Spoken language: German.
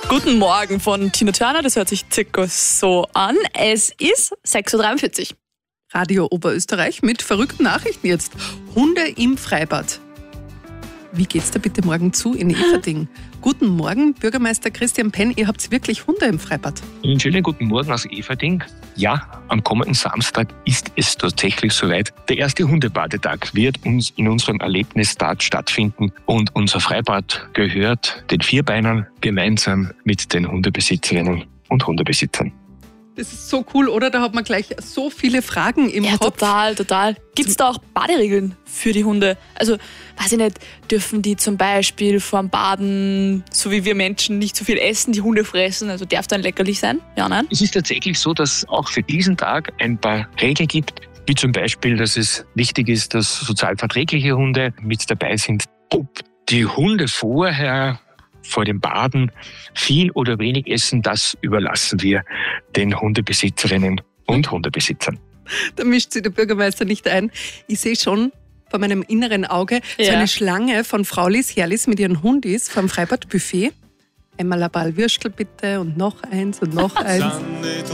Guten Morgen von Tina Turner, das hört sich circa so an. Es ist 6.43 Uhr. Radio Oberösterreich mit verrückten Nachrichten jetzt. Hunde im Freibad. Wie geht's da bitte morgen zu in Eferding? Guten Morgen, Bürgermeister Christian Penn, ihr habt wirklich Hunde im Freibad. Einen schönen guten Morgen aus Eferding. Ja, am kommenden Samstag ist es tatsächlich soweit. Der erste Hundebadetag wird uns in unserem Erlebnisbad stattfinden und unser Freibad gehört den Vierbeinern gemeinsam mit den Hundebesitzerinnen und Hundebesitzern. Das ist so cool, oder? Da hat man gleich so viele Fragen im Kopf. Ja, total. Gibt es da auch Baderegeln für die Hunde? Also, weiß ich nicht, dürfen die zum Beispiel vorm Baden, so wie wir Menschen, nicht so viel essen, die Hunde fressen? Also darf da ein Leckerli sein? Ja, nein? Es ist tatsächlich so, dass auch für diesen Tag ein paar Regeln gibt, wie zum Beispiel, dass es wichtig ist, dass sozial verträgliche Hunde mit dabei sind. Ob die Hunde vorher vor dem Baden viel oder wenig essen, das überlassen wir den Hundebesitzerinnen und Hundebesitzern. Da mischt sich der Bürgermeister nicht ein. Ich sehe schon vor meinem inneren Auge so eine Schlange von Fraulis Herrlis mit ihren Hundis vom Freibadbuffet. Einmal ein Ball Würstel bitte und noch eins und noch eins.